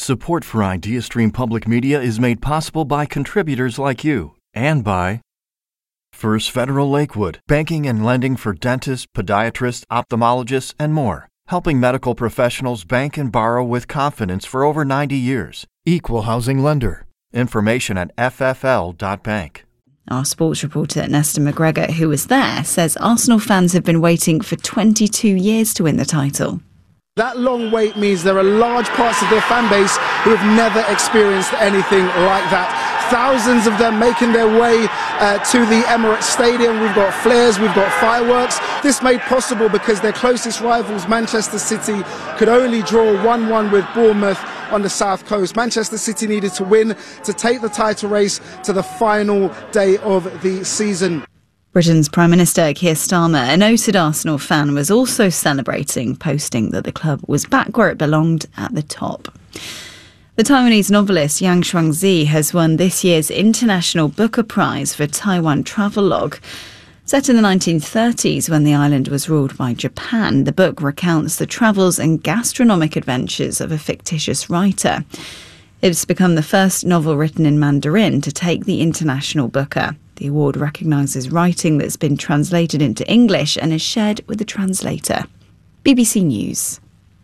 Support for IdeaStream Public Media is made possible by contributors like you and by First Federal Lakewood, banking and lending for dentists, podiatrists, ophthalmologists, and more, helping medical professionals bank and borrow with confidence for over 90 years. Equal housing lender. Information at ffl.bank. Our sports reporter Nesta McGregor, who was there, says Arsenal fans have been waiting for 22 years to win the title. That long wait means there are large parts of their fan base who have never experienced anything like that. Thousands of them making their way to the Emirates Stadium. We've got flares, we've got fireworks. This made possible because their closest rivals, Manchester City, could only draw 1-1 with Bournemouth on the south coast. Manchester City needed to win to take the title race to the final day of the season. Britain's Prime Minister Keir Starmer, a noted Arsenal fan, was also celebrating, posting that the club was back where it belonged, at the top. The Taiwanese novelist Yang Shuangzi has won this year's International Booker Prize for Taiwan Travelogue. Set in the 1930s when the island was ruled by Japan, the book recounts the travels and gastronomic adventures of a fictitious writer. It's become the first novel written in Mandarin to take the International Booker. The award recognises writing that's been translated into English and is shared with the translator. BBC News.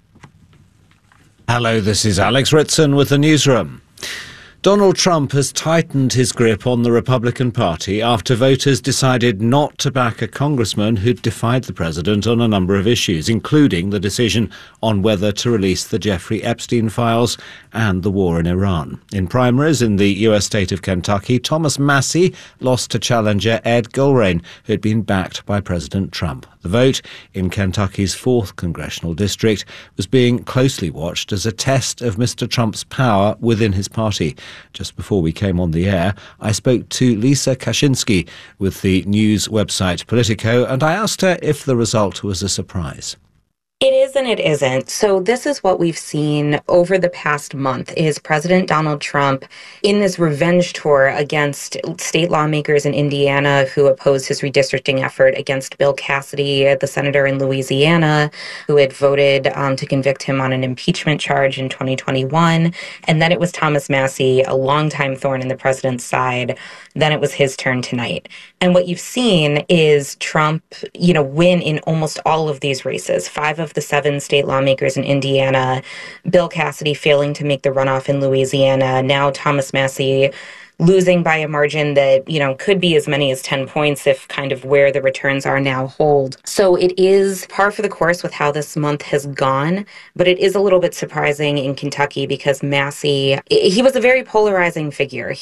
Hello, this is Alex Ritson with the newsroom. Donald Trump has tightened his grip on the Republican Party after voters decided not to back a congressman who'd defied the president on a number of issues, including the decision on whether to release the Jeffrey Epstein files and the war in Iran. In primaries in the US state of Kentucky, Thomas Massie lost to challenger Ed Gulrain, who had been backed by President Trump. The vote in Kentucky's 4th congressional district was being closely watched as a test of Mr. Trump's power within his party. Just before we came on the air, I spoke to Lisa Kaczynski with the news website Politico, and I asked her if the result was a surprise. It is and it isn't. So this is what we've seen over the past month is President Donald Trump in this revenge tour against state lawmakers in Indiana who opposed his redistricting effort, against Bill Cassidy, the senator in Louisiana, who had voted to convict him on an impeachment charge in 2021. And then it was Thomas Massie, a longtime thorn in the president's side. Then it was his turn tonight. And what you've seen is Trump, win in almost all of these races. 5 of the 7 state lawmakers in Indiana, Bill Cassidy failing to make the runoff in Louisiana, now Thomas Massie losing by a margin that, could be as many as 10 points if kind of where the returns are now hold. So it is par for the course with how this month has gone, but it is a little bit surprising in Kentucky because Massie, he was a very polarizing figure.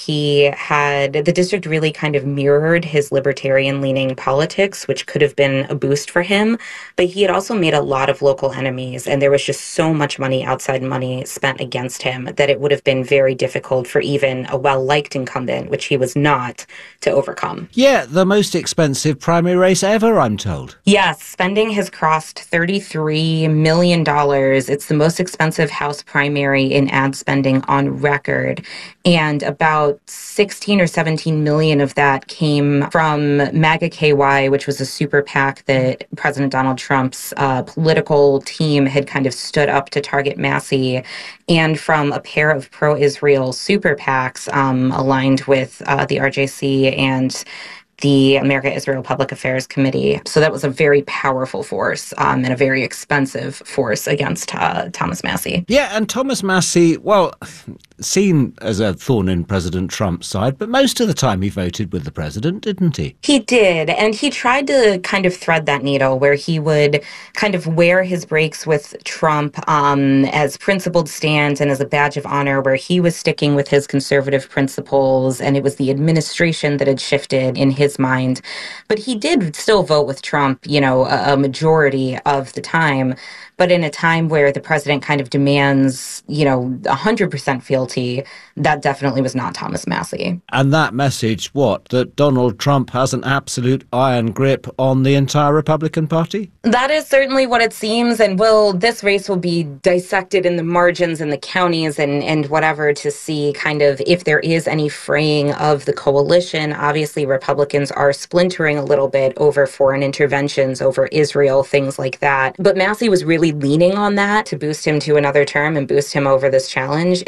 The district really kind of mirrored his libertarian-leaning politics, which could have been a boost for him, but he had also made a lot of local enemies, and there was just so much outside money spent against him that it would have been very difficult for even a well-liked incumbent, which he was not, to overcome. Yeah, the most expensive primary race ever, I'm told. Yes, spending has crossed $33 million. It's the most expensive House primary in ad spending on record. And about 16 or 17 million of that came from MAGA KY, which was a super PAC that President Donald Trump's political team had kind of stood up to target Massie, and from a pair of pro-Israel super PACs aligned with the RJC and the America-Israel Public Affairs Committee. So that was a very powerful force and a very expensive force against Thomas Massie. Yeah, and Thomas Massie, well, seen as a thorn in President Trump's side, but most of the time he voted with the president, didn't he? He did, and he tried to kind of thread that needle where he would kind of wear his breaks with Trump as principled stands and as a badge of honor, where he was sticking with his conservative principles, and it was the administration that had shifted in his mind. But he did still vote with Trump, a majority of the time. But in a time where the president kind of demands, 100% fealty, that definitely was not Thomas Massie. And that message, what? That Donald Trump has an absolute iron grip on the entire Republican Party? That is certainly what it seems. And this race will be dissected in the margins and the counties and whatever to see kind of if there is any fraying of the coalition. Obviously, Republicans are splintering a little bit over foreign interventions, over Israel, things like that. But Massie was really leaning on that to boost him to another term and boost him over this challenge.